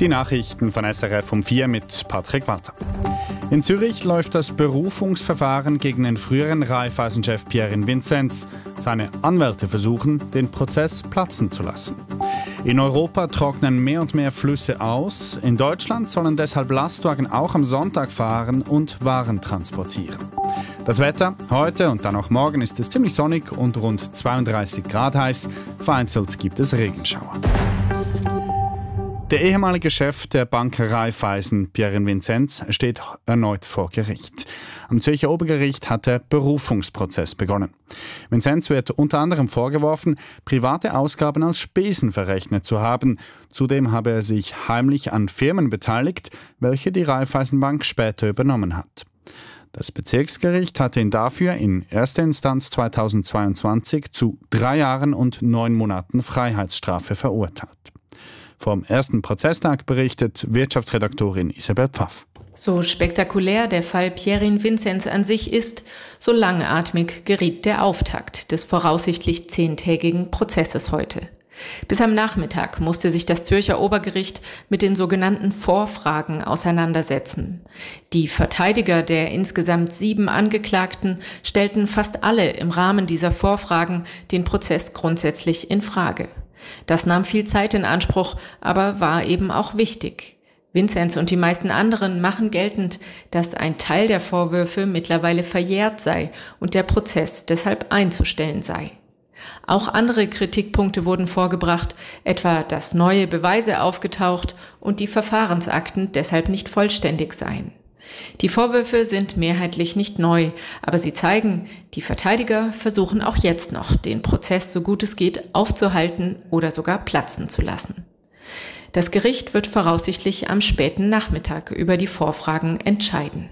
Die Nachrichten von SRF um 4 mit Patrick Walter. In Zürich läuft das Berufungsverfahren gegen den früheren Raiffeisen-Chef Pierin Vinzenz. Seine Anwälte versuchen, den Prozess platzen zu lassen. In Europa trocknen mehr und mehr Flüsse aus. In Deutschland sollen deshalb Lastwagen auch am Sonntag fahren und Waren transportieren. Das Wetter heute und dann auch morgen ist es ziemlich sonnig und rund 32 Grad heiß. Vereinzelt gibt es Regenschauer. Der ehemalige Chef der Bank Raiffeisen, Pierin Vinzenz, steht erneut vor Gericht. Am Zürcher Obergericht hat der Berufungsprozess begonnen. Vinzenz wird unter anderem vorgeworfen, private Ausgaben als Spesen verrechnet zu haben. Zudem habe er sich heimlich an Firmen beteiligt, welche die Raiffeisenbank später übernommen hat. Das Bezirksgericht hatte ihn dafür in erster Instanz 2022 zu 3 Jahren und 9 Monaten Freiheitsstrafe verurteilt. Vom ersten Prozesstag berichtet Wirtschaftsredaktorin Isabel Pfaff. So spektakulär der Fall Pierin Vinzenz an sich ist, so langatmig geriet der Auftakt des voraussichtlich 10-tägigen Prozesses heute. Bis am Nachmittag musste sich das Zürcher Obergericht mit den sogenannten Vorfragen auseinandersetzen. Die Verteidiger der insgesamt 7 Angeklagten stellten fast alle im Rahmen dieser Vorfragen den Prozess grundsätzlich in Frage. Das nahm viel Zeit in Anspruch, aber war eben auch wichtig. Vinzenz und die meisten anderen machen geltend, dass ein Teil der Vorwürfe mittlerweile verjährt sei und der Prozess deshalb einzustellen sei. Auch andere Kritikpunkte wurden vorgebracht, etwa dass neue Beweise aufgetaucht und die Verfahrensakten deshalb nicht vollständig seien. Die Vorwürfe sind mehrheitlich nicht neu, aber sie zeigen, die Verteidiger versuchen auch jetzt noch, den Prozess so gut es geht aufzuhalten oder sogar platzen zu lassen. Das Gericht wird voraussichtlich am späten Nachmittag über die Vorfragen entscheiden.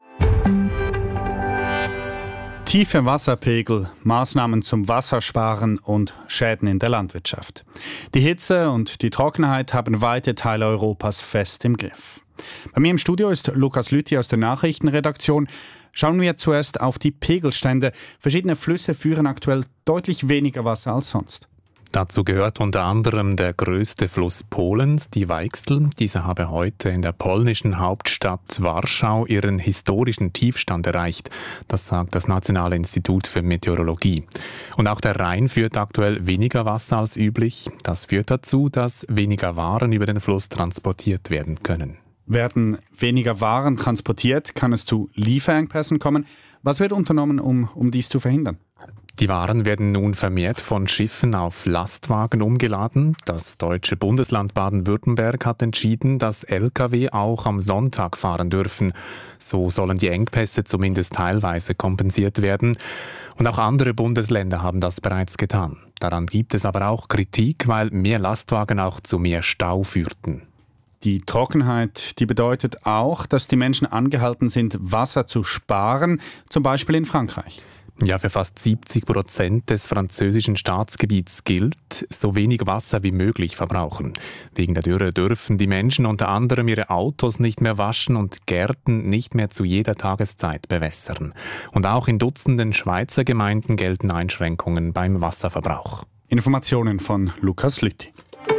Tiefe Wasserpegel, Maßnahmen zum Wassersparen und Schäden in der Landwirtschaft. Die Hitze und die Trockenheit haben weite Teile Europas fest im Griff. Bei mir im Studio ist Lukas Lüthi aus der Nachrichtenredaktion. Schauen wir zuerst auf die Pegelstände. Verschiedene Flüsse führen aktuell deutlich weniger Wasser als sonst. Dazu gehört unter anderem der größte Fluss Polens, die Weichsel. Dieser habe heute in der polnischen Hauptstadt Warschau ihren historischen Tiefstand erreicht. Das sagt das Nationale Institut für Meteorologie. Und auch der Rhein führt aktuell weniger Wasser als üblich. Das führt dazu, dass weniger Waren über den Fluss transportiert werden können. Werden weniger Waren transportiert, kann es zu Lieferengpässen kommen. Was wird unternommen, um dies zu verhindern? Die Waren werden nun vermehrt von Schiffen auf Lastwagen umgeladen. Das deutsche Bundesland Baden-Württemberg hat entschieden, dass Lkw auch am Sonntag fahren dürfen. So sollen die Engpässe zumindest teilweise kompensiert werden. Und auch andere Bundesländer haben das bereits getan. Daran gibt es aber auch Kritik, weil mehr Lastwagen auch zu mehr Stau führten. Die Trockenheit, die bedeutet auch, dass die Menschen angehalten sind, Wasser zu sparen, zum Beispiel in Frankreich. Ja, für fast 70% des französischen Staatsgebiets gilt, so wenig Wasser wie möglich verbrauchen. Wegen der Dürre dürfen die Menschen unter anderem ihre Autos nicht mehr waschen und Gärten nicht mehr zu jeder Tageszeit bewässern. Und auch in Dutzenden Schweizer Gemeinden gelten Einschränkungen beim Wasserverbrauch. Informationen von Lukas Lüthi.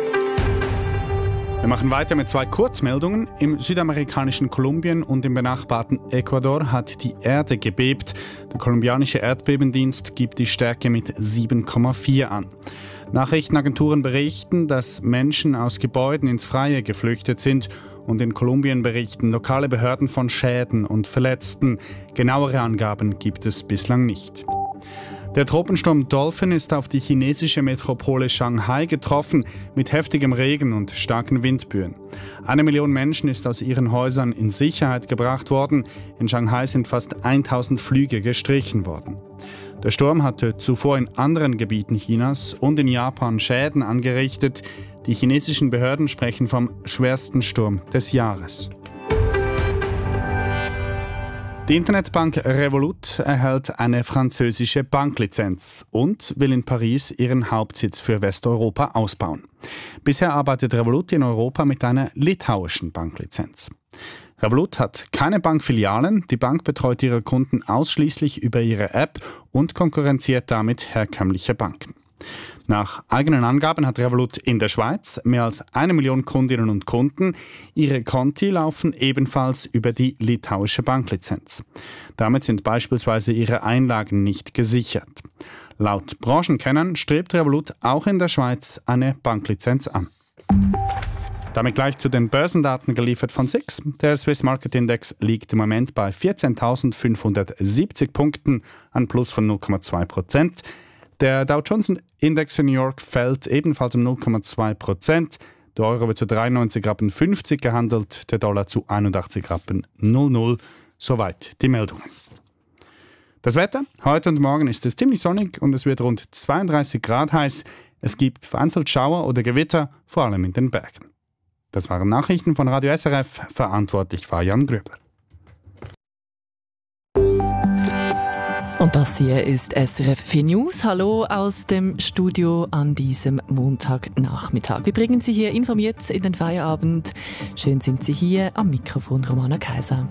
Wir machen weiter mit 2 Kurzmeldungen. Im südamerikanischen Kolumbien und im benachbarten Ecuador hat die Erde gebebt. Der kolumbianische Erdbebendienst gibt die Stärke mit 7,4 an. Nachrichtenagenturen berichten, dass Menschen aus Gebäuden ins Freie geflüchtet sind. Und in Kolumbien berichten lokale Behörden von Schäden und Verletzten. Genauere Angaben gibt es bislang nicht. Der Tropensturm Dolphin ist auf die chinesische Metropole Shanghai getroffen, mit heftigem Regen und starken Windböen. 1 Million Menschen ist aus ihren Häusern in Sicherheit gebracht worden. In Shanghai sind fast 1000 Flüge gestrichen worden. Der Sturm hatte zuvor in anderen Gebieten Chinas und in Japan Schäden angerichtet. Die chinesischen Behörden sprechen vom schwersten Sturm des Jahres. Die Internetbank Revolut erhält eine französische Banklizenz und will in Paris ihren Hauptsitz für Westeuropa ausbauen. Bisher arbeitet Revolut in Europa mit einer litauischen Banklizenz. Revolut hat keine Bankfilialen, die Bank betreut ihre Kunden ausschließlich über ihre App und konkurrenziert damit herkömmliche Banken. Nach eigenen Angaben hat Revolut in der Schweiz mehr als 1 Million Kundinnen und Kunden. Ihre Konti laufen ebenfalls über die litauische Banklizenz. Damit sind beispielsweise ihre Einlagen nicht gesichert. Laut Branchenkennern strebt Revolut auch in der Schweiz eine Banklizenz an. Damit gleich zu den Börsendaten geliefert von SIX. Der Swiss Market Index liegt im Moment bei 14.570 Punkten, ein Plus von 0,2%. Der Dow Jones Index in New York fällt ebenfalls um 0,2%. Der Euro wird zu 93,50 Rappen gehandelt, der Dollar zu 81,00 Rappen. Soweit die Meldungen. Das Wetter? Heute und morgen ist es ziemlich sonnig und es wird rund 32 Grad heiß. Es gibt vereinzelt Schauer oder Gewitter, vor allem in den Bergen. Das waren Nachrichten von Radio SRF. Verantwortlich war Jan Gröber. Und das hier ist SRF 4 News. Hallo aus dem Studio an diesem Montagnachmittag. Wir bringen Sie hier informiert in den Feierabend. Schön sind Sie hier am Mikrofon, Romana Kaiser.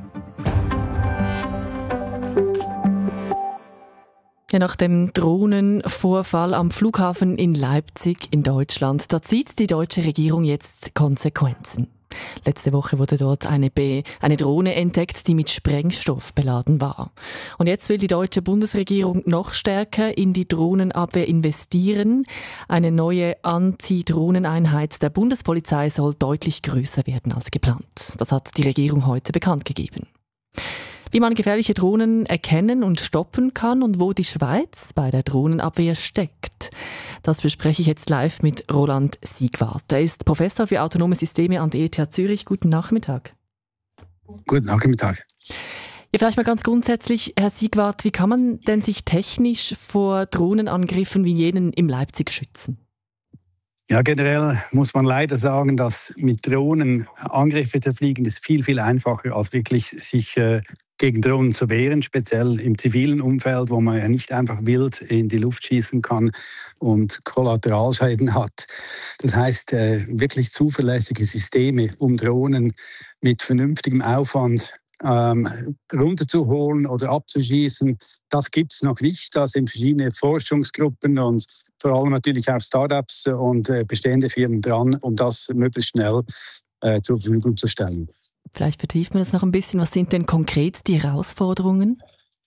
Ja, nach dem Drohnenvorfall am Flughafen in Leipzig in Deutschland, da zieht die deutsche Regierung jetzt Konsequenzen. Letzte Woche wurde dort eine Drohne entdeckt, die mit Sprengstoff beladen war. Und jetzt will die deutsche Bundesregierung noch stärker in die Drohnenabwehr investieren. Eine neue Anti-Drohneneinheit der Bundespolizei soll deutlich größer werden als geplant. Das hat die Regierung heute bekannt gegeben. Wie man gefährliche Drohnen erkennen und stoppen kann und wo die Schweiz bei der Drohnenabwehr steckt. Das bespreche ich jetzt live mit Roland Siegwart. Er ist Professor für autonome Systeme an der ETH Zürich. Guten Nachmittag. Guten Nachmittag. Ja, vielleicht mal ganz grundsätzlich, Herr Siegwart, wie kann man denn sich technisch vor Drohnenangriffen wie jenen in Leipzig schützen? Ja, generell muss man leider sagen, dass mit Drohnen Angriffe zu fliegen ist viel, viel einfacher, als wirklich sich gegen Drohnen zu wehren, speziell im zivilen Umfeld, wo man ja nicht einfach wild in die Luft schießen kann und Kollateralschäden hat. Das heißt, wirklich zuverlässige Systeme, um Drohnen mit vernünftigem Aufwand runterzuholen oder abzuschießen, das gibt es noch nicht. Da sind verschiedene Forschungsgruppen und vor allem natürlich auch Startups und bestehende Firmen dran, um das möglichst schnell zur Verfügung zu stellen. Vielleicht vertiefen wir das noch ein bisschen. Was sind denn konkret die Herausforderungen?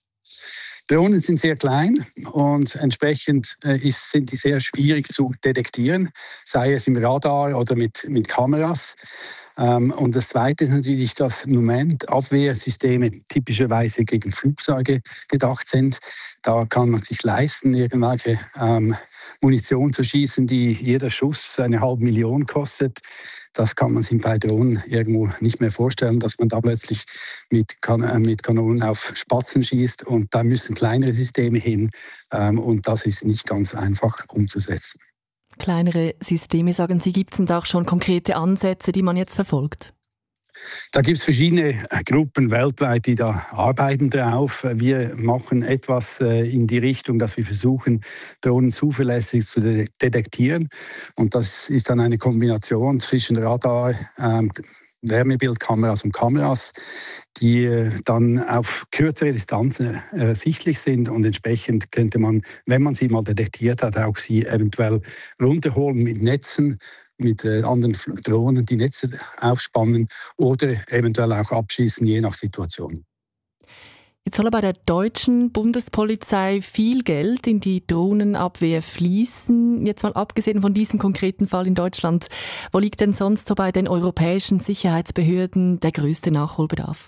Drohnen sind sehr klein und entsprechend sind die sehr schwierig zu detektieren, sei es im Radar oder mit Kameras. Und das Zweite ist natürlich, dass im Moment Abwehrsysteme typischerweise gegen Flugzeuge gedacht sind. Da kann man sich leisten, irgendwelche Munition zu schießen, die jeder Schuss 500.000 kostet. Das kann man sich bei Drohnen irgendwo nicht mehr vorstellen, dass man da plötzlich mit Kanonen auf Spatzen schießt. Und da müssen kleinere Systeme hin. Und das ist nicht ganz einfach umzusetzen. Kleinere Systeme, sagen Sie, gibt es denn da auch schon konkrete Ansätze, die man jetzt verfolgt? Da gibt es verschiedene Gruppen weltweit, die da arbeiten drauf. Wir machen etwas in die Richtung, dass wir versuchen, Drohnen zuverlässig zu detektieren. Und das ist dann eine Kombination zwischen Radar, Wärmebildkameras und Kameras, die dann auf kürzere Distanzen sichtlich sind und entsprechend könnte man, wenn man sie mal detektiert hat, auch sie eventuell runterholen mit Netzen, mit anderen Drohnen, die Netze aufspannen oder eventuell auch abschießen, je nach Situation. Jetzt soll bei der deutschen Bundespolizei viel Geld in die Drohnenabwehr fließen. Jetzt mal abgesehen von diesem konkreten Fall in Deutschland, wo liegt denn sonst so bei den europäischen Sicherheitsbehörden der größte Nachholbedarf?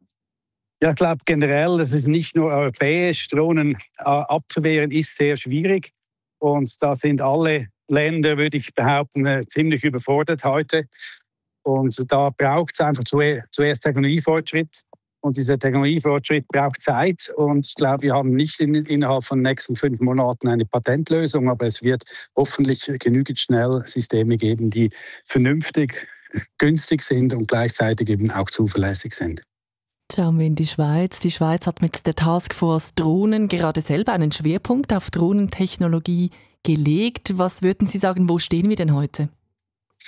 Ja, ich glaube generell, das ist nicht nur europäisch. Drohnen abzuwehren ist sehr schwierig. Und da sind alle Länder, würde ich behaupten, ziemlich überfordert heute. Und da braucht es einfach zuerst Technologiefortschritt. Und dieser Technologiefortschritt braucht Zeit. Und ich glaube, wir haben nicht innerhalb von den nächsten 5 Monaten eine Patentlösung, aber es wird hoffentlich genügend schnell Systeme geben, die vernünftig, günstig sind und gleichzeitig eben auch zuverlässig sind. Schauen wir in die Schweiz. Die Schweiz hat mit der Taskforce Drohnen gerade selber einen Schwerpunkt auf Drohnentechnologie gelegt. Was würden Sie sagen, wo stehen wir denn heute?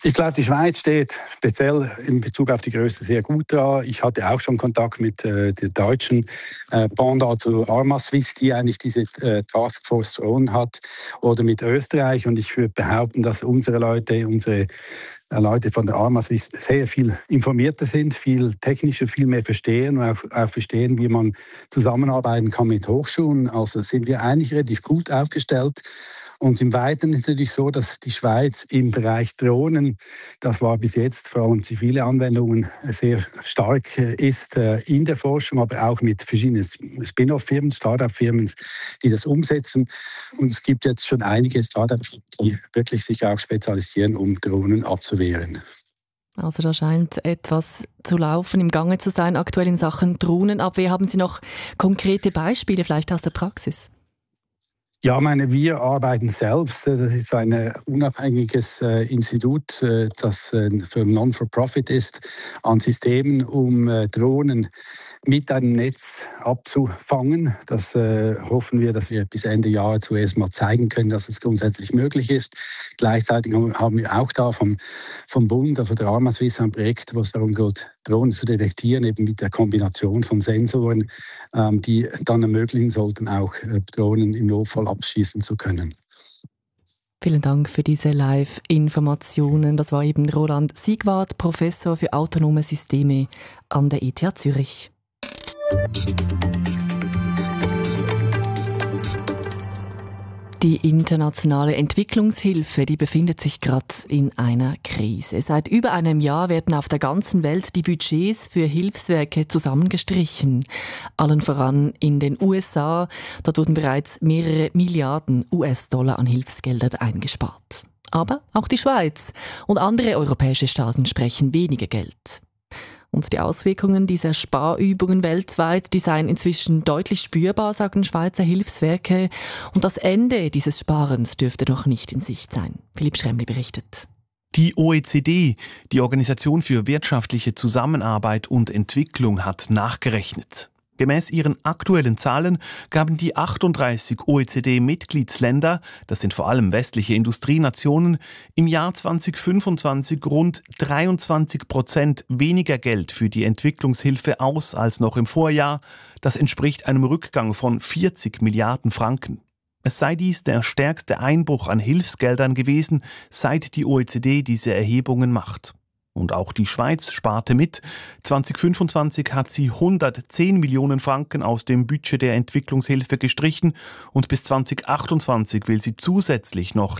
Ich glaube, die Schweiz steht speziell in Bezug auf die Größe sehr gut da. Ich hatte auch schon Kontakt mit der deutschen Pendant zu Arma-Swiss, die eigentlich diese Taskforce Drone hat, oder mit Österreich. Und ich würde behaupten, dass unsere Leute von der Arma-Swiss sehr viel informierter sind, viel technischer, viel mehr verstehen und auch verstehen, wie man zusammenarbeiten kann mit Hochschulen. Also sind wir eigentlich relativ gut aufgestellt. Und im Weiteren ist es natürlich so, dass die Schweiz im Bereich Drohnen, das war bis jetzt vor allem zivile Anwendungen, sehr stark ist in der Forschung, aber auch mit verschiedenen Spin-off-Firmen, Start-up-Firmen, die das umsetzen. Und es gibt jetzt schon einige Start-up-Firmen, die wirklich sich auch spezialisieren, um Drohnen abzuwehren. Also da scheint etwas zu laufen, im Gange zu sein, aktuell in Sachen Drohnenabwehr. Haben Sie noch konkrete Beispiele, vielleicht aus der Praxis? Ja, wir arbeiten selbst. Das ist ein unabhängiges Institut, das für Non-for-Profit ist, an Systemen, um Drohnen mit einem Netz abzufangen. Das hoffen wir, dass wir bis Ende Jahr zuerst mal zeigen können, dass es grundsätzlich möglich ist. Gleichzeitig haben wir auch da vom Bund, von der Arma-Swiss, ein Projekt, wo es darum geht, Drohnen zu detektieren, eben mit der Kombination von Sensoren, die dann ermöglichen sollten, auch Drohnen im Notfall abschießen zu können. Vielen Dank für diese Live-Informationen. Das war eben Roland Siegwart, Professor für autonome Systeme an der ETH Zürich. Die internationale Entwicklungshilfe, die befindet sich gerade in einer Krise. Seit über einem Jahr werden auf der ganzen Welt die Budgets für Hilfswerke zusammengestrichen. Allen voran in den USA. Dort wurden bereits mehrere Milliarden US-Dollar an Hilfsgeldern eingespart. Aber auch die Schweiz und andere europäische Staaten sprechen weniger Geld. Und die Auswirkungen dieser Sparübungen weltweit, die seien inzwischen deutlich spürbar, sagen Schweizer Hilfswerke. Und das Ende dieses Sparens dürfte noch nicht in Sicht sein. Philipp Schremli berichtet. Die OECD, die Organisation für wirtschaftliche Zusammenarbeit und Entwicklung, hat nachgerechnet. Gemäß ihren aktuellen Zahlen gaben die 38 OECD-Mitgliedsländer, das sind vor allem westliche Industrienationen, im Jahr 2025 rund 23% weniger Geld für die Entwicklungshilfe aus als noch im Vorjahr. Das entspricht einem Rückgang von 40 Milliarden Franken. Es sei dies der stärkste Einbruch an Hilfsgeldern gewesen, seit die OECD diese Erhebungen macht. Und auch die Schweiz sparte mit. 2025 hat sie 110 Millionen Franken aus dem Budget der Entwicklungshilfe gestrichen und bis 2028 will sie zusätzlich noch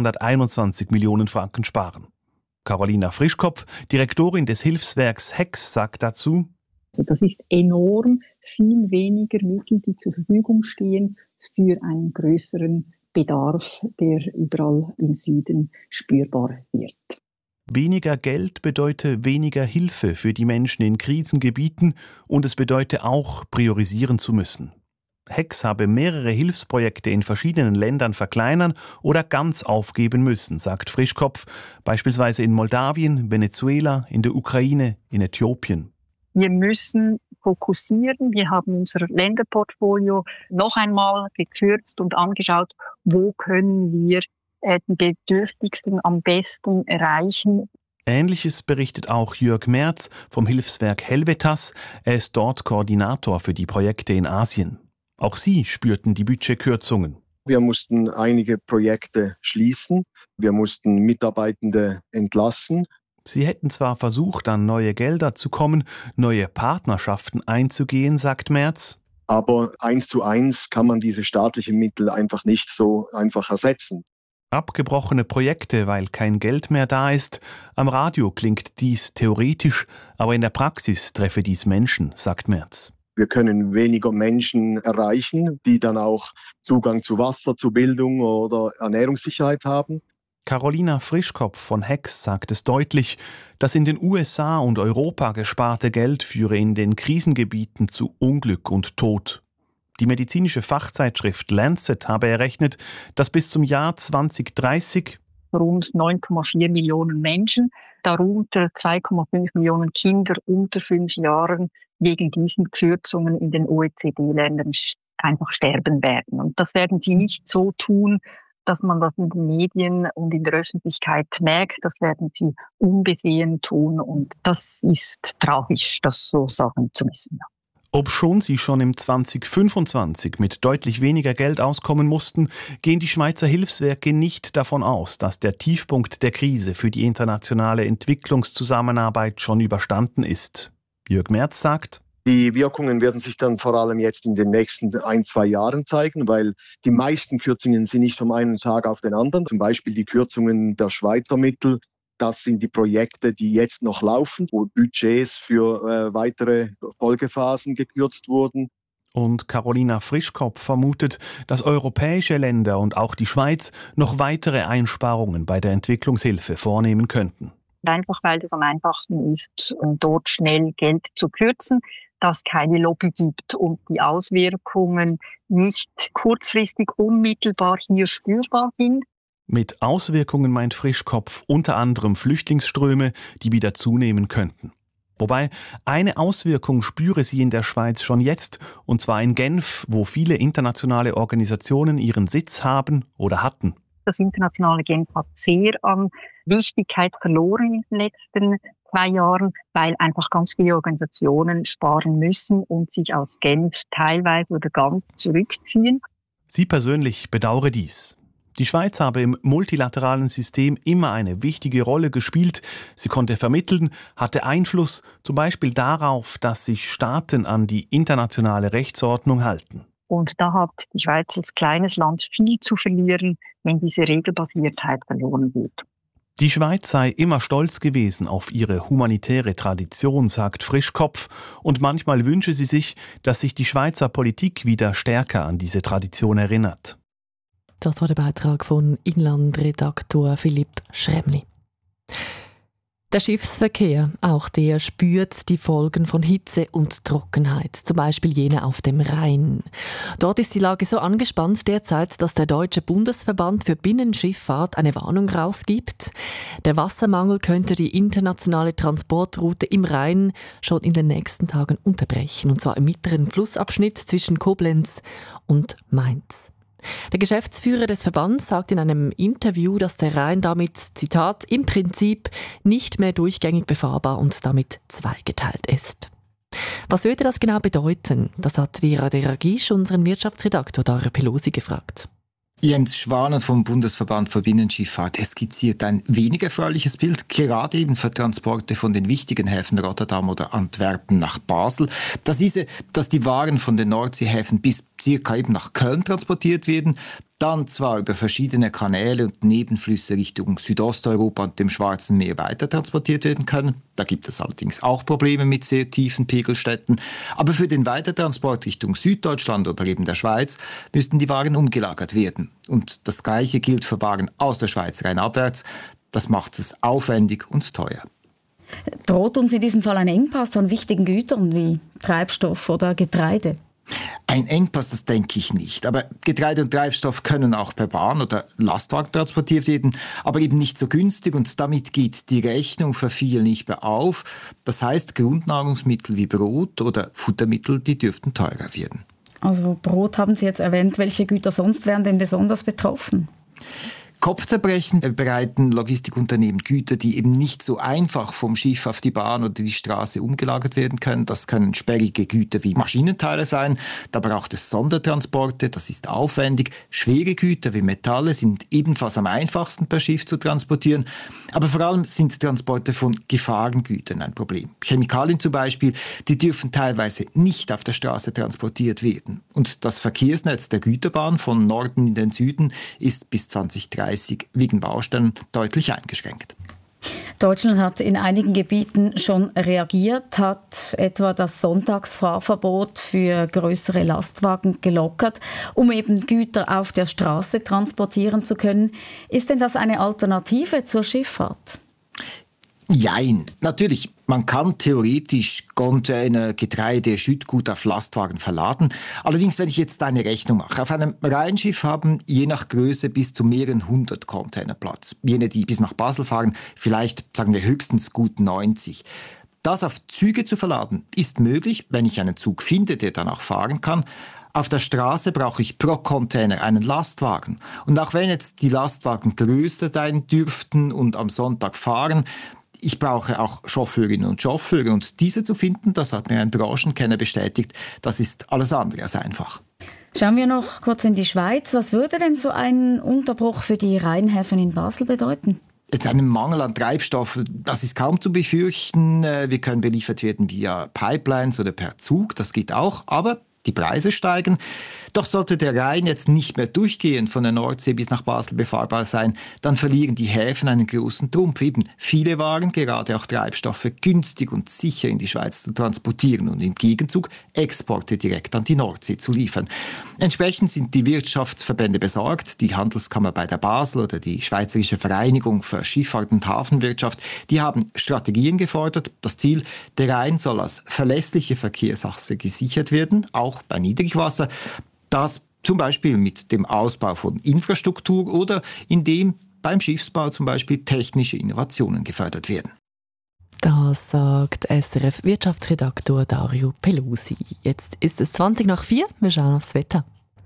321 Millionen Franken sparen. Carolina Frischkopf, Direktorin des Hilfswerks HEX, sagt dazu: Also das ist enorm viel weniger Mittel, die zur Verfügung stehen für einen größeren Bedarf, der überall im Süden spürbar wird. Weniger Geld bedeutet weniger Hilfe für die Menschen in Krisengebieten und es bedeutet auch, priorisieren zu müssen. HEX habe mehrere Hilfsprojekte in verschiedenen Ländern verkleinern oder ganz aufgeben müssen, sagt Frischkopf, beispielsweise in Moldawien, Venezuela, in der Ukraine, in Äthiopien. Wir müssen fokussieren. Wir haben unser Länderportfolio noch einmal gekürzt und angeschaut, wo können wir die Bedürftigsten am besten erreichen. Ähnliches berichtet auch Jörg Merz vom Hilfswerk Helvetas. Er ist dort Koordinator für die Projekte in Asien. Auch sie spürten die Budgetkürzungen. Wir mussten einige Projekte schließen. Wir mussten Mitarbeitende entlassen. Sie hätten zwar versucht, an neue Gelder zu kommen, neue Partnerschaften einzugehen, sagt Merz. Aber 1:1 kann man diese staatlichen Mittel einfach nicht so einfach ersetzen. Abgebrochene Projekte, weil kein Geld mehr da ist. Am Radio klingt dies theoretisch, aber in der Praxis treffe dies Menschen, sagt Merz. Wir können weniger Menschen erreichen, die dann auch Zugang zu Wasser, zu Bildung oder Ernährungssicherheit haben. Carolina Frischkopf von HEX sagt es deutlich, das in den USA und Europa gesparte Geld führe in den Krisengebieten zu Unglück und Tod. Die medizinische Fachzeitschrift Lancet habe errechnet, dass bis zum Jahr 2030 rund 9,4 Millionen Menschen, darunter 2,5 Millionen Kinder unter 5 Jahren, wegen diesen Kürzungen in den OECD-Ländern einfach sterben werden. Und das werden sie nicht so tun, dass man das in den Medien und in der Öffentlichkeit merkt, das werden sie unbesehen tun. Und das ist tragisch, das so sagen zu müssen. Obschon sie schon im 2025 mit deutlich weniger Geld auskommen mussten, gehen die Schweizer Hilfswerke nicht davon aus, dass der Tiefpunkt der Krise für die internationale Entwicklungszusammenarbeit schon überstanden ist. Jürg Merz sagt: Die Wirkungen werden sich dann vor allem jetzt in den nächsten 1-2 Jahren zeigen, weil die meisten Kürzungen sind nicht vom einen Tag auf den anderen. Zum Beispiel die Kürzungen der Schweizer Mittel. Das sind die Projekte, die jetzt noch laufen, wo Budgets für weitere Folgephasen gekürzt wurden. Und Carolina Frischkopf vermutet, dass europäische Länder und auch die Schweiz noch weitere Einsparungen bei der Entwicklungshilfe vornehmen könnten. Einfach weil es am einfachsten ist, dort schnell Geld zu kürzen, dass es keine Lobby gibt und die Auswirkungen nicht kurzfristig unmittelbar hier spürbar sind. Mit Auswirkungen meint Frischkopf unter anderem Flüchtlingsströme, die wieder zunehmen könnten. Wobei eine Auswirkung spüre sie in der Schweiz schon jetzt, und zwar in Genf, wo viele internationale Organisationen ihren Sitz haben oder hatten. Das internationale Genf hat sehr an Wichtigkeit verloren in den letzten 2 Jahren, weil einfach ganz viele Organisationen sparen müssen und sich aus Genf teilweise oder ganz zurückziehen. Sie persönlich bedauere dies. Die Schweiz habe im multilateralen System immer eine wichtige Rolle gespielt. Sie konnte vermitteln, hatte Einfluss, zum Beispiel darauf, dass sich Staaten an die internationale Rechtsordnung halten. Und da hat die Schweiz als kleines Land viel zu verlieren, wenn diese Regelbasiertheit verloren wird. Die Schweiz sei immer stolz gewesen auf ihre humanitäre Tradition, sagt Frischkopf, und manchmal wünsche sie sich, dass sich die Schweizer Politik wieder stärker an diese Tradition erinnert. Das war der Beitrag von Inlandredaktor Philipp Schremli. Der Schiffsverkehr, auch der spürt die Folgen von Hitze und Trockenheit, zum Beispiel jene auf dem Rhein. Dort ist die Lage so angespannt derzeit, dass der Deutsche Bundesverband für Binnenschifffahrt eine Warnung rausgibt. Der Wassermangel könnte die internationale Transportroute im Rhein schon in den nächsten Tagen unterbrechen, und zwar im mittleren Flussabschnitt zwischen Koblenz und Mainz. Der Geschäftsführer des Verbands sagt in einem Interview, dass der Rhein damit, Zitat, im Prinzip nicht mehr durchgängig befahrbar und damit zweigeteilt ist. Was würde das genau bedeuten? Das hat Vera Deragisch, unseren Wirtschaftsredaktor Dara Pelosi, gefragt. Jens Schwanen vom Bundesverband für Binnenschifffahrt skizziert ein weniger erfreuliches Bild, gerade eben für Transporte von den wichtigen Häfen Rotterdam oder Antwerpen nach Basel. Das hieße, dass die Waren von den Nordseehäfen bis circa eben nach Köln transportiert werden, dann zwar über verschiedene Kanäle und Nebenflüsse Richtung Südosteuropa und dem Schwarzen Meer weiter transportiert werden können. Da gibt es allerdings auch Probleme mit sehr tiefen Pegelstätten. Aber für den Weitertransport Richtung Süddeutschland oder eben der Schweiz müssten die Waren umgelagert werden. Und das Gleiche gilt für Waren aus der Schweiz rheinabwärts. Das macht es aufwendig und teuer. Droht uns in diesem Fall ein Engpass an wichtigen Gütern wie Treibstoff oder Getreide? Ein Engpass, das denke ich nicht. Aber Getreide und Treibstoff können auch per Bahn oder Lastwagen transportiert werden, aber eben nicht so günstig, und damit geht die Rechnung für viele nicht mehr auf. Das heißt, Grundnahrungsmittel wie Brot oder Futtermittel, die dürften teurer werden. Also Brot haben Sie jetzt erwähnt. Welche Güter sonst wären denn besonders betroffen? Kopfzerbrechen bereiten Logistikunternehmen Güter, die eben nicht so einfach vom Schiff auf die Bahn oder die Straße umgelagert werden können. Das können sperrige Güter wie Maschinenteile sein. Da braucht es Sondertransporte, das ist aufwendig. Schwere Güter wie Metalle sind ebenfalls am einfachsten per Schiff zu transportieren. Aber vor allem sind Transporte von Gefahrengütern ein Problem. Chemikalien zum Beispiel, die dürfen teilweise nicht auf der Straße transportiert werden. Und das Verkehrsnetz der Güterbahn von Norden in den Süden ist bis 2030 wegen Baustellen deutlich eingeschränkt. Deutschland hat in einigen Gebieten schon reagiert, hat etwa das Sonntagsfahrverbot für größere Lastwagen gelockert, um eben Güter auf der Straße transportieren zu können. Ist denn das eine Alternative zur Schifffahrt? Jein. Natürlich, man kann theoretisch Container, Getreide, Schüttgut auf Lastwagen verladen. Allerdings, wenn ich jetzt eine Rechnung mache, auf einem Rheinschiff haben je nach Größe bis zu mehreren 100 Container Platz. Jene, die bis nach Basel fahren, vielleicht, sagen wir, höchstens gut 90. Das auf Züge zu verladen, ist möglich, wenn ich einen Zug finde, der dann auch fahren kann. Auf der Straße brauche ich pro Container einen Lastwagen. Und auch wenn jetzt die Lastwagen größer sein dürften und am Sonntag fahren, ich brauche auch Chauffeurinnen und Chauffeure. Und diese zu finden, das hat mir ein Branchenkenner bestätigt, das ist alles andere als einfach. Schauen wir noch kurz in die Schweiz. Was würde denn so ein Unterbruch für die Rheinhäfen in Basel bedeuten? Jetzt einen Mangel an Treibstoff, das ist kaum zu befürchten. Wir können beliefert werden via Pipelines oder per Zug, das geht auch. Aber die Preise steigen. Doch sollte der Rhein jetzt nicht mehr durchgehend von der Nordsee bis nach Basel befahrbar sein, dann verlieren die Häfen einen großen Trumpf. Eben viele Waren, gerade auch Treibstoffe, günstig und sicher in die Schweiz zu transportieren und im Gegenzug Exporte direkt an die Nordsee zu liefern. Entsprechend sind die Wirtschaftsverbände besorgt. Die Handelskammer bei der Basel oder die Schweizerische Vereinigung für Schifffahrt und Hafenwirtschaft, die haben Strategien gefordert. Das Ziel, der Rhein soll als verlässliche Verkehrsachse gesichert werden, auch bei Niedrigwasser. Das zum Beispiel mit dem Ausbau von Infrastruktur oder indem beim Schiffsbau zum Beispiel technische Innovationen gefördert werden. Das sagt SRF-Wirtschaftsredaktor Dario Pelusi. Jetzt ist es 4:20. Wir schauen aufs Wetter.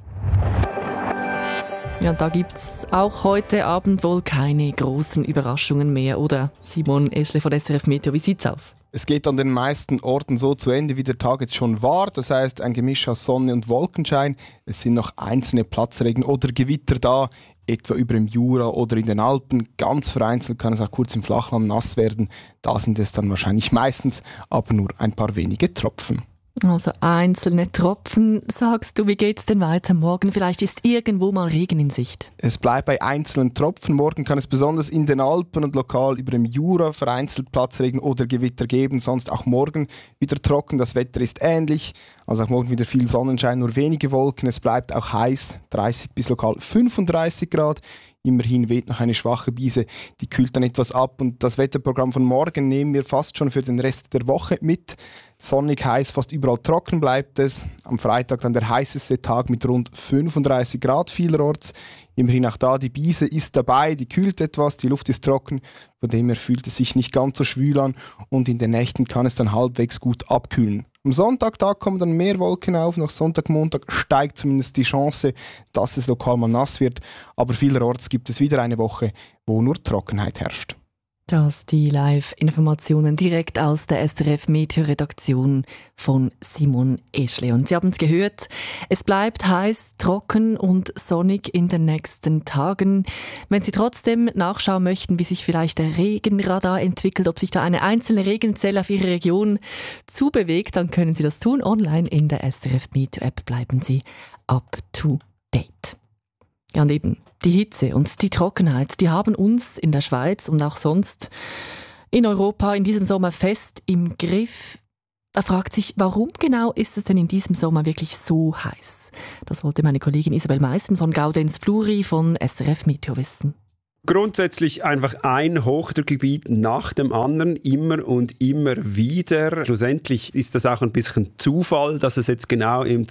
Ja, da gibt es auch heute Abend wohl keine großen Überraschungen mehr, oder? Simon Eschle von SRF Meteo, wie sieht's aus? Es geht an den meisten Orten so zu Ende, wie der Tag jetzt schon war. Das heißt, ein Gemisch aus Sonne und Wolkenschein. Es sind noch einzelne Platzregen oder Gewitter da, etwa über dem Jura oder in den Alpen. Ganz vereinzelt kann es auch kurz im Flachland nass werden. Da sind es dann wahrscheinlich meistens, aber nur ein paar wenige Tropfen. Also einzelne Tropfen, sagst du. Wie geht's denn weiter morgen? Vielleicht ist irgendwo mal Regen in Sicht. Es bleibt bei einzelnen Tropfen. Morgen kann es besonders in den Alpen und lokal über dem Jura vereinzelt Platzregen oder Gewitter geben. Sonst auch morgen wieder trocken. Das Wetter ist ähnlich. Also auch morgen wieder viel Sonnenschein, nur wenige Wolken. Es bleibt auch heiß, 30 bis lokal 35 Grad. Immerhin weht noch eine schwache Brise, die kühlt dann etwas ab. Und das Wetterprogramm von morgen nehmen wir fast schon für den Rest der Woche mit. Sonnig, heiß, fast überall trocken bleibt es. Am Freitag dann der heißeste Tag mit rund 35 Grad vielerorts. Immerhin auch da, die Brise ist dabei, die kühlt etwas, die Luft ist trocken. Von dem her fühlt es sich nicht ganz so schwül an und in den Nächten kann es dann halbwegs gut abkühlen. Am Sonntag kommen dann mehr Wolken auf. Nach Sonntag, Montag steigt zumindest die Chance, dass es lokal mal nass wird. Aber vielerorts gibt es wieder eine Woche, wo nur Trockenheit herrscht. Das die Live-Informationen direkt aus der SRF-Meteo-Redaktion von Simon Eschle. Und Sie haben es gehört, es bleibt heiß, trocken und sonnig in den nächsten Tagen. Wenn Sie trotzdem nachschauen möchten, wie sich vielleicht der Regenradar entwickelt, ob sich da eine einzelne Regenzelle auf Ihre Region zubewegt, dann können Sie das tun. Online in der SRF-Meteo-App bleiben Sie up to date. Ja, und eben die Hitze und die Trockenheit, die haben uns in der Schweiz und auch sonst in Europa in diesem Sommer fest im Griff. Da fragt sich, warum genau ist es denn in diesem Sommer wirklich so heiß? Das wollte meine Kollegin Isabel Meissen von Gaudenz Fluri von SRF Meteo wissen. Grundsätzlich einfach ein Hochdruckgebiet nach dem anderen, immer und immer wieder. Schlussendlich ist das auch ein bisschen Zufall, dass es jetzt genau im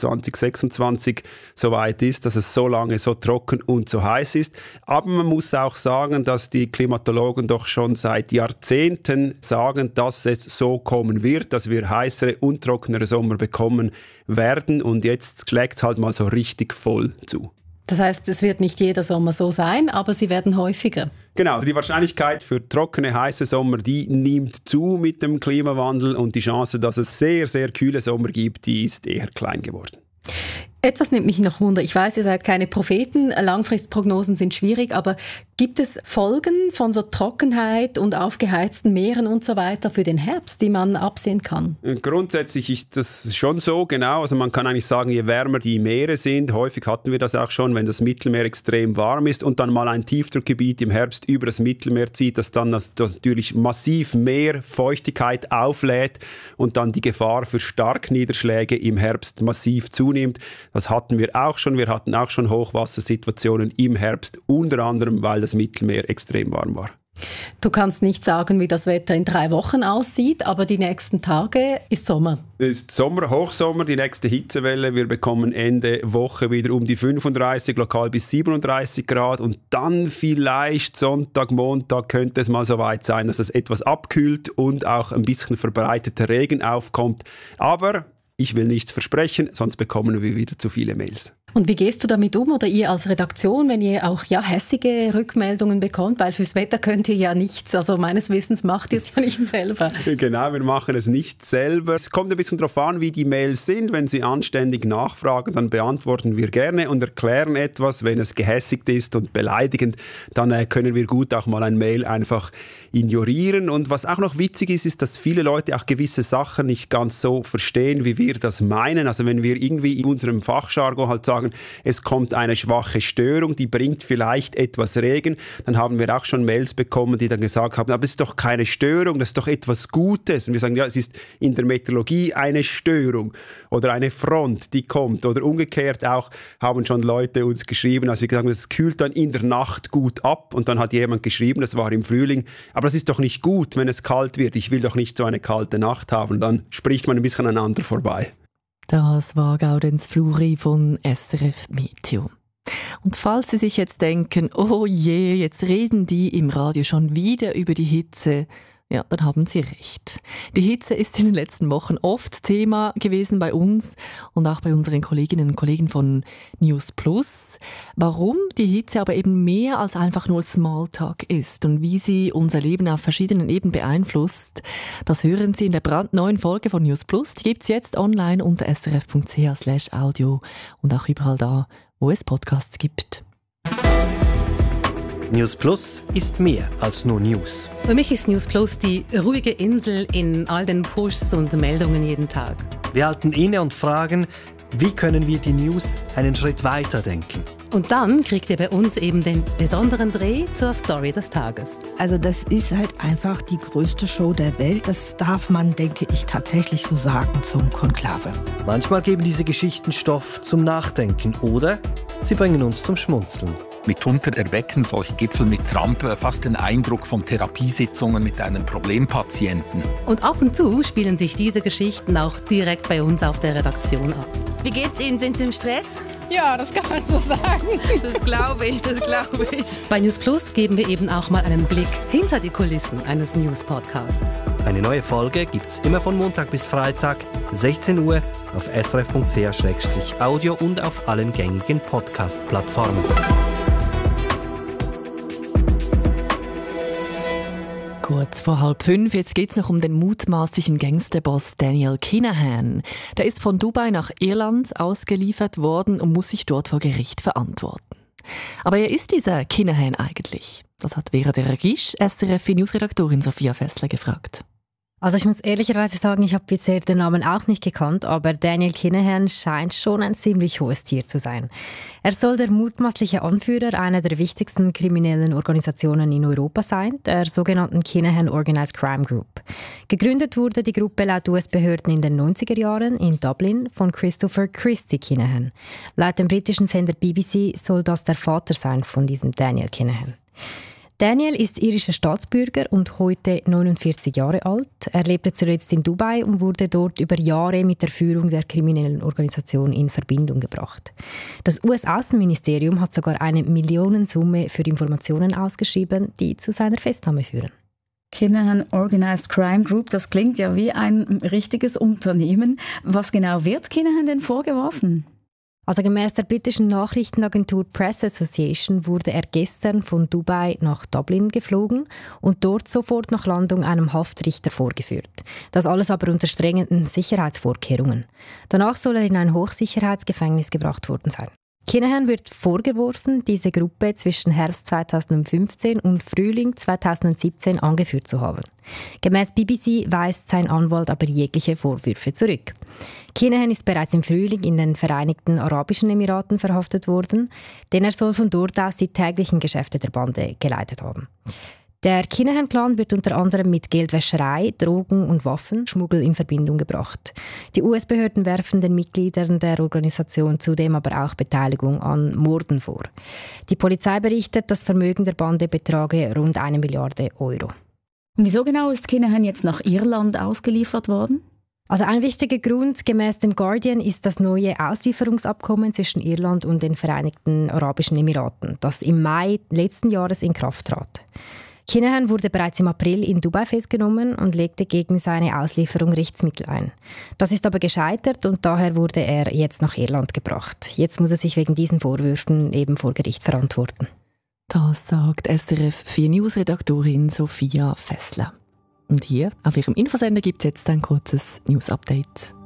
2026 so weit ist, dass es so lange so trocken und so heiß ist. Aber man muss auch sagen, dass die Klimatologen doch schon seit Jahrzehnten sagen, dass es so kommen wird, dass wir heißere und trockenere Sommer bekommen werden. Und jetzt schlägt es halt mal so richtig voll zu. Das heißt, es wird nicht jeder Sommer so sein, aber sie werden häufiger. Genau, die Wahrscheinlichkeit für trockene, heiße Sommer, die nimmt zu mit dem Klimawandel und die Chance, dass es sehr, sehr kühle Sommer gibt, die ist eher klein geworden. Etwas nimmt mich noch Wunder. Ich weiß, ihr seid keine Propheten, Langfristprognosen sind schwierig, aber gibt es Folgen von so Trockenheit und aufgeheizten Meeren und so weiter für den Herbst, die man absehen kann? Grundsätzlich ist das schon so, genau. Also man kann eigentlich sagen, je wärmer die Meere sind, häufig hatten wir das auch schon, wenn das Mittelmeer extrem warm ist und dann mal ein Tiefdruckgebiet im Herbst über das Mittelmeer zieht, das dann natürlich massiv mehr Feuchtigkeit auflädt und dann die Gefahr für Starkniederschläge im Herbst massiv zunimmt. Das hatten wir auch schon. Wir hatten auch schon Hochwassersituationen im Herbst, unter anderem, weil das Mittelmeer extrem warm war. Du kannst nicht sagen, wie das Wetter in 3 Wochen aussieht, aber die nächsten Tage ist Sommer. Es ist Sommer, Hochsommer, die nächste Hitzewelle. Wir bekommen Ende Woche wieder um die 35, lokal bis 37 Grad. Und dann vielleicht Sonntag, Montag könnte es mal so weit sein, dass es etwas abkühlt und auch ein bisschen verbreiteter Regen aufkommt. Aber Ich will nichts versprechen, sonst bekommen wir wieder zu viele Mails. Und wie gehst du damit um oder ihr als Redaktion, wenn ihr auch hässige Rückmeldungen bekommt? Weil fürs Wetter könnt ihr ja nichts, also meines Wissens macht ihr es ja nicht selber. Genau, wir machen es nicht selber. Es kommt ein bisschen darauf an, wie die Mails sind. Wenn sie anständig nachfragen, dann beantworten wir gerne und erklären etwas. Wenn es gehässigt ist und beleidigend, dann können wir gut auch mal ein Mail einfach ignorieren. Und was auch noch witzig ist, ist, dass viele Leute auch gewisse Sachen nicht ganz so verstehen, wie wir das meinen. Also wenn wir irgendwie in unserem Fachjargon halt sagen, es kommt eine schwache Störung, die bringt vielleicht etwas Regen, dann haben wir auch schon Mails bekommen, die dann gesagt haben, aber es ist doch keine Störung, das ist doch etwas Gutes. Und wir sagen, ja, es ist in der Meteorologie eine Störung oder eine Front, die kommt. Oder umgekehrt auch haben schon Leute uns geschrieben, als wir gesagt haben, es kühlt dann in der Nacht gut ab und dann hat jemand geschrieben, das war im Frühling, aber das ist doch nicht gut, wenn es kalt wird. Ich will doch nicht so eine kalte Nacht haben. Dann spricht man ein bisschen aneinander vorbei. Das war Gaudenz Fluri von SRF Meteo. Und falls Sie sich jetzt denken, oh je, jetzt reden die im Radio schon wieder über die Hitze, ja, dann haben Sie recht. Die Hitze ist in den letzten Wochen oft Thema gewesen bei uns und auch bei unseren Kolleginnen und Kollegen von News Plus. Warum die Hitze aber eben mehr als einfach nur Smalltalk ist und wie sie unser Leben auf verschiedenen Ebenen beeinflusst, das hören Sie in der brandneuen Folge von News Plus. Die gibt's jetzt online unter srf.ch/audio und auch überall da, wo es Podcasts gibt. News Plus ist mehr als nur News. Für mich ist News Plus die ruhige Insel in all den Pushs und Meldungen jeden Tag. Wir halten inne und fragen, wie können wir die News einen Schritt weiter denken? Und dann kriegt ihr bei uns eben den besonderen Dreh zur Story des Tages. Also das ist halt einfach die größte Show der Welt. Das darf man, denke ich, tatsächlich so sagen zum Konklave. Manchmal geben diese Geschichten Stoff zum Nachdenken oder sie bringen uns zum Schmunzeln. Mitunter erwecken solche Gipfel mit Trump fast den Eindruck von Therapiesitzungen mit einem Problempatienten. Und ab und zu spielen sich diese Geschichten auch direkt bei uns auf der Redaktion ab. Wie geht's Ihnen? Sind Sie im Stress? Ja, das kann man so sagen. Das glaube ich. Bei News Plus geben wir eben auch mal einen Blick hinter die Kulissen eines News-Podcasts. Eine neue Folge gibt's immer von Montag bis Freitag, 16 Uhr, auf srf.ch/audio und auf allen gängigen Podcast-Plattformen. Kurz vor 4:30, jetzt geht es noch um den mutmaßlichen Gangsterboss Daniel Kinahan. Der ist von Dubai nach Irland ausgeliefert worden und muss sich dort vor Gericht verantworten. Aber wer ist dieser Kinahan eigentlich? Das hat Vera Deragisch, SRF-News-Redaktorin Sophia Fessler, gefragt. Also ich muss ehrlicherweise sagen, ich habe bisher den Namen auch nicht gekannt, aber Daniel Kinahan scheint schon ein ziemlich hohes Tier zu sein. Er soll der mutmaßliche Anführer einer der wichtigsten kriminellen Organisationen in Europa sein, der sogenannten Kinahan Organized Crime Group. Gegründet wurde die Gruppe laut US-Behörden in den 90er Jahren in Dublin von Christopher Christie Kinahan. Laut dem britischen Sender BBC soll das der Vater sein von diesem Daniel Kinahan. Daniel ist irischer Staatsbürger und heute 49 Jahre alt. Er lebte zuletzt in Dubai und wurde dort über Jahre mit der Führung der kriminellen Organisation in Verbindung gebracht. Das US-Außenministerium hat sogar eine Millionensumme für Informationen ausgeschrieben, die zu seiner Festnahme führen. Kinahan Organized Crime Group, das klingt ja wie ein richtiges Unternehmen. Was genau wird Kinahan denn vorgeworfen? Also gemäss der britischen Nachrichtenagentur Press Association wurde er gestern von Dubai nach Dublin geflogen und dort sofort nach Landung einem Haftrichter vorgeführt. Das alles aber unter strengen Sicherheitsvorkehrungen. Danach soll er in ein Hochsicherheitsgefängnis gebracht worden sein. Kinahan wird vorgeworfen, diese Gruppe zwischen Herbst 2015 und Frühling 2017 angeführt zu haben. Gemäss BBC weist sein Anwalt aber jegliche Vorwürfe zurück. Kinahan ist bereits im Frühling in den Vereinigten Arabischen Emiraten verhaftet worden, denn er soll von dort aus die täglichen Geschäfte der Bande geleitet haben. Der Kinahan-Clan wird unter anderem mit Geldwäscherei, Drogen- und Waffenschmuggel in Verbindung gebracht. Die US-Behörden werfen den Mitgliedern der Organisation zudem aber auch Beteiligung an Morden vor. Die Polizei berichtet, das Vermögen der Bande betrage rund 1 Milliarde Euro. Und wieso genau ist Kinahan jetzt nach Irland ausgeliefert worden? Also ein wichtiger Grund gemäss dem Guardian ist das neue Auslieferungsabkommen zwischen Irland und den Vereinigten Arabischen Emiraten, das im Mai letzten Jahres in Kraft trat. Kinahan wurde bereits im April in Dubai festgenommen und legte gegen seine Auslieferung Rechtsmittel ein. Das ist aber gescheitert und daher wurde er jetzt nach Irland gebracht. Jetzt muss er sich wegen diesen Vorwürfen eben vor Gericht verantworten. Das sagt SRF 4 News-Redaktorin Sophia Fessler. Und hier auf ihrem Infosender gibt es jetzt ein kurzes News-Update.